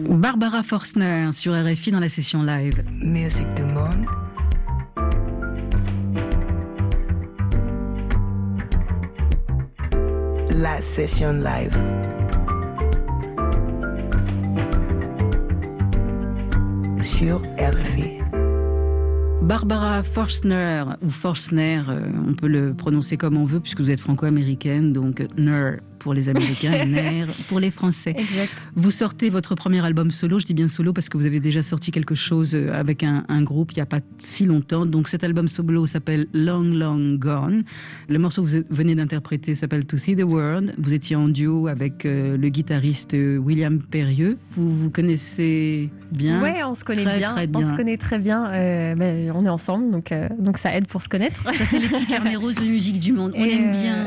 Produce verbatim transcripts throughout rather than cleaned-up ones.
Barbara Forstner sur R F I dans la session live. Musique du monde. La session live. Sur R F I. Barbara Forstner, ou Forstner, on peut le prononcer comme on veut puisque vous êtes franco-américaine, donc Ner pour les Américains et Ner pour les Français. Exact. Vous sortez votre premier album solo, je dis bien solo parce que vous avez déjà sorti quelque chose avec un, un groupe il n'y a pas si longtemps. Donc cet album solo s'appelle Long Long Gone. Le morceau que vous venez d'interpréter s'appelle To See the World. Vous étiez en duo avec euh, le guitariste William Perrieux. Vous vous connaissez bien? Ouais, on se connaît très, bien. Très bien. On se connaît très bien. Euh, ben, on est ensemble, donc, euh, donc ça aide pour se connaître. Ça, c'est les petits carnets roses de musique du monde. On et aime euh... bien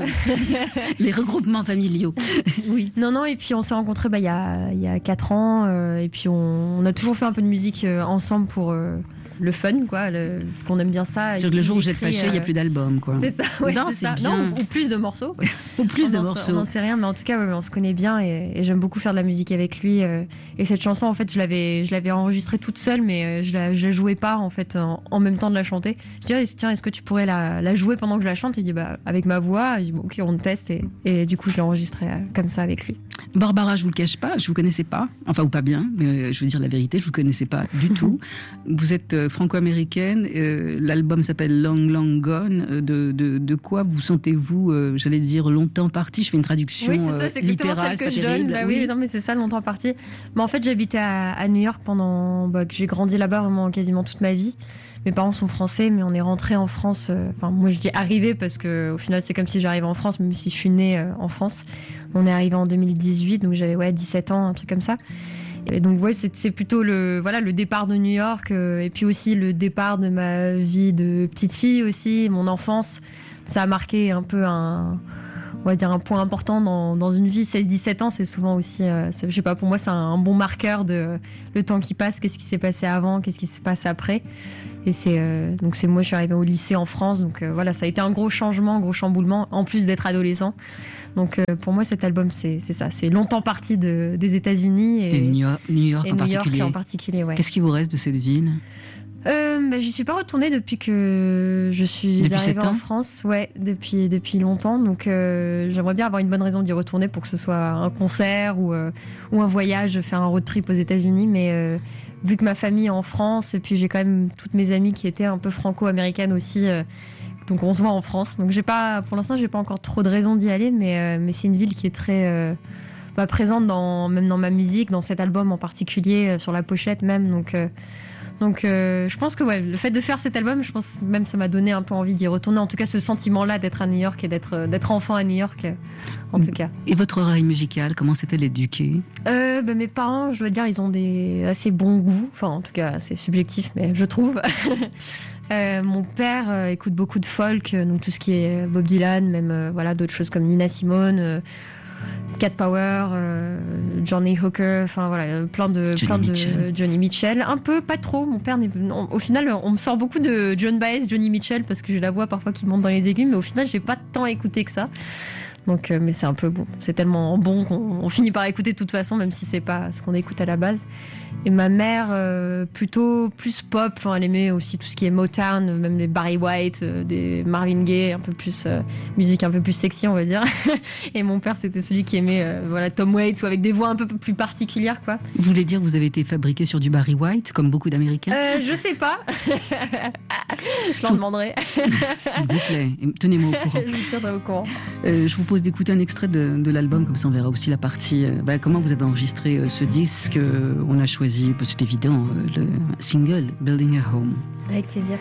les regroupements familiaux. Oui. Non, non, et puis on s'est rencontrés bah, il y a, il y a quatre ans, euh, et puis on, on a toujours fait un peu de musique euh, ensemble pour euh, le fun, quoi, le, parce qu'on aime bien ça. C'est que le jour où vous êtes fâchés, il euh... n'y a plus d'album, quoi. C'est ça, ouais, non, c'est, c'est ça. Bien. Non, ou, ou plus de morceaux. ou plus on de en morceaux. On n'en sait rien, mais en tout cas, ouais, on se connaît bien, et, et j'aime beaucoup faire de la musique avec lui. Euh, et cette chanson, en fait, je l'avais, je l'avais enregistrée toute seule, mais euh, je la, je la jouais pas, en fait, en, en même temps de la chanter. Je dis, tiens, est-ce que tu pourrais la, la jouer pendant que je la chante? Il dit, bah, avec ma voix. Je dis, bon, ok, on teste, et, et du coup, je l'ai enregistrée euh, comme ça avec lui. Barbara, je vous le cache pas, je vous connaissais pas, enfin ou pas bien, mais euh, je veux dire la vérité, je vous connaissais pas du tout. Vous êtes euh, franco-américaine, euh, l'album s'appelle Long Long Gone. Euh, de, de, de quoi vous sentez-vous, euh, j'allais dire longtemps parti? Je fais une traduction oui, c'est ça, c'est euh, littérale, celle que c'est je pas terrible. donne. Bah oui, oui, non mais c'est ça, longtemps parti. Mais en fait, j'habitais à, à New York pendant, bah, que j'ai grandi là-bas vraiment quasiment toute ma vie. Mes parents sont français, mais on est rentré en France. Euh, enfin, moi je dis arrivé parce que au final c'est comme si j'arrivais en France, même si je suis née euh, en France. On est arrivé en deux mille dix-huit, donc j'avais ouais dix-sept ans, un truc comme ça. Et donc ouais, c'est, c'est plutôt le voilà le départ de New York, euh, et puis aussi le départ de ma vie de petite fille aussi, mon enfance. Ça a marqué un peu un on va dire un point important dans, dans une vie. seize dix-sept ans, c'est souvent aussi, euh, c'est, je sais pas, pour moi c'est un, un bon marqueur de le temps qui passe, qu'est-ce qui s'est passé avant, qu'est-ce qui se passe après. Et c'est euh, donc c'est moi je suis arrivée au lycée en France, donc euh, voilà, ça a été un gros changement, un gros chamboulement, en plus d'être adolescent. Donc euh, pour moi cet album c'est c'est ça, c'est longtemps parti de, des États-Unis et, et New York, New York et en New particulier. York en particulier, ouais. Qu'est-ce qui vous reste de cette ville? Euh, bah, j'y suis pas retournée depuis que je suis depuis arrivée en France, ouais, depuis depuis longtemps. Donc euh, j'aimerais bien avoir une bonne raison d'y retourner pour que ce soit un concert ou euh, ou un voyage, faire un road trip aux États-Unis. Mais euh, vu que ma famille est en France et puis j'ai quand même toutes mes amies qui étaient un peu franco-américaines aussi, euh, donc on se voit en France. Donc j'ai pas, pour l'instant, j'ai pas encore trop de raisons d'y aller, mais euh, mais c'est une ville qui est très euh, bah, présente dans même dans ma musique, dans cet album en particulier, euh, sur la pochette même. Donc euh, Donc euh, je pense que ouais, le fait de faire cet album, je pense même ça m'a donné un peu envie d'y retourner. En tout cas, ce sentiment-là d'être à New York et d'être d'être enfant à New York, euh, en tout cas. Et votre oreille musicale, comment s'est-elle éduquée? euh, bah, Mes parents, je dois dire, ils ont des assez bons goûts. Enfin, en tout cas, c'est subjectif, mais je trouve. euh, mon père euh, écoute beaucoup de folk, donc tout ce qui est Bob Dylan, même euh, voilà d'autres choses comme Nina Simone. Euh, Cat Power, euh, Johnny Hooker, enfin voilà, plein de Johnny plein de Mitchell. Johnny Mitchell, un peu pas trop. Mon père, n'est, non, au final, on me sort beaucoup de John Baez, Johnny Mitchell parce que j'ai la voix parfois qui monte dans les aigus, mais au final, j'ai pas tant écouté que ça. Donc, euh, mais c'est un peu bon. C'est tellement bon qu'on on finit par écouter de toute façon, même si c'est pas ce qu'on écoute à la base. Et ma mère, euh, plutôt plus pop. Enfin, elle aimait aussi tout ce qui est Motown, même des Barry White, euh, des Marvin Gaye, un peu plus euh, musique un peu plus sexy, on va dire. Et mon père, c'était celui qui aimait, euh, voilà, Tom Waits, ou avec des voix un peu plus particulières, quoi. Vous voulez dire que vous avez été fabriqué sur du Barry White, comme beaucoup d'Américains? Euh, je sais pas. Je leur demanderai. S'il vous plaît, tenez-moi au courant. Je vous tiendrai au courant. Euh, je vous propose d'écouter un extrait de, de l'album, comme ça on verra aussi la partie. Euh, bah, comment vous avez enregistré euh, ce disque? euh, On a choisi, bah, c'est évident, euh, le single Building a Home. Avec plaisir.